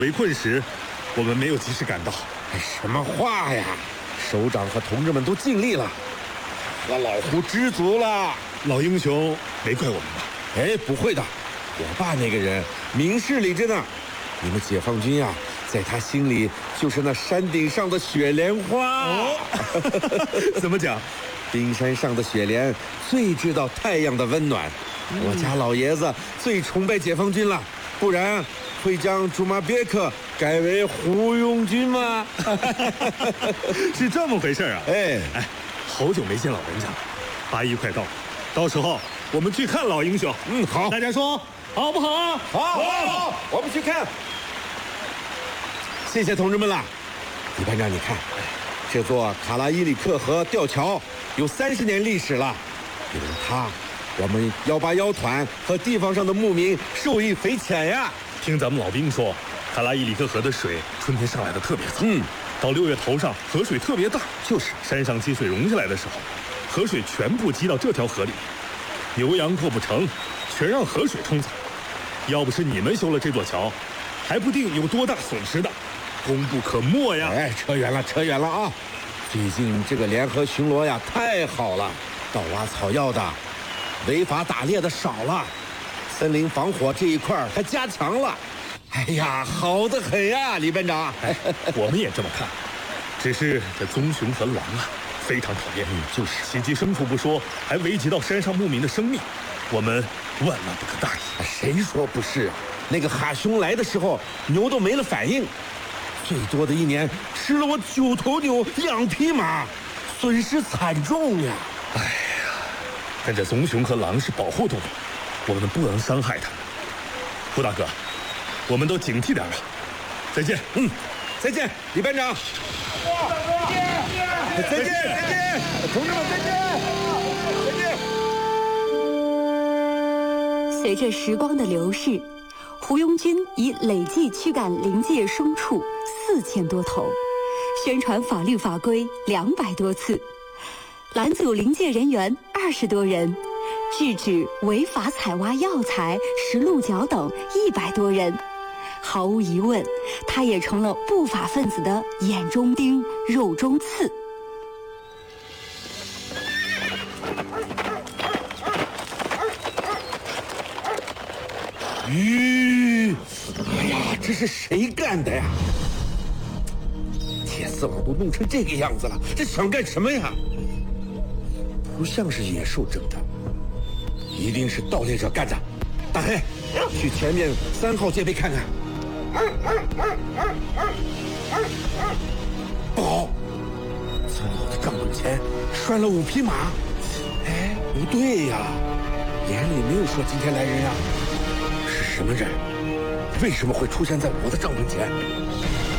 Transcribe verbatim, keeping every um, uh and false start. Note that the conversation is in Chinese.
围困时，我们没有及时赶到。 哎，什么话呀！首长和同志们都尽力了，和老胡知足了。 老英雄没怪我们吧？ 哎，不会的，我爸那个人明事理着呢。你们解放军呀、啊，在他心里就是那山顶上的雪莲花。 哦，怎么讲？ 冰山上的雪莲最知道太阳的温暖。嗯、我家老爷子最崇拜解放军了，不然会将朱马别克改为胡庸军吗？ 是这么回事啊！ 哎哎，好久没见老人家了，八一快到了，到时候我们去看老英雄。 嗯，好， 大家说好不好啊？ 好，好，好，我们去看。谢谢同志们了。李班长，你看，这座卡拉伊里克河吊桥有三十年历史了，有了它，我们幺八幺团和地方上的牧民受益匪浅呀。 听咱们老兵说，卡拉伊里克河的水春天上来的特别早， 嗯， 到六月头上河水特别大， 就是山上积水融下来的时候，河水全部积到这条河里，牛羊过不成，全让河水冲走。要不是你们修了这座桥，还不定有多大损失的，功不可没呀！ 哎，扯远了，扯远了啊！最近这个联合巡逻呀，太好了，盗挖草药的、违法打猎的少了，森林防火这一块还加强了。哎呀，好得很呀，李班长。 哎，我们也这么看，只是这棕熊和狼啊，非常讨厌， 嗯，就是袭击牲畜不说，还危及到山上牧民的生命，我们万万不可大意。 谁说不是？那个哈熊来的时候，牛都没了反应，最多的一年吃了我九头牛、两匹马，损失惨重呀！ 哎呀，但这棕熊和狼是保护动物，我们不能伤害它们。胡大哥，我们都警惕点吧。再见。 嗯，再见，李班长。再见，再见，再见，同志们再见，再见。 随着时光的流逝，胡庸军已累计驱赶临界牲畜四千多头，宣传法律法规两百多次，拦阻临界人员二十多人，制止违法采挖药材、石鹿角等一百多人。毫无疑问，他也成了不法分子的眼中钉、肉中刺。 吁！哎呀，这是谁干的呀？铁丝网都弄成这个样子了，这想干什么呀？不像是野兽整的，一定是盗猎者干的。大黑，去前面三号戒备看看。不好，在我的帐篷前拴了五匹马。哎，不对呀，眼里没有说今天来人呀。是什么人？为什么会出现在我的帐篷前？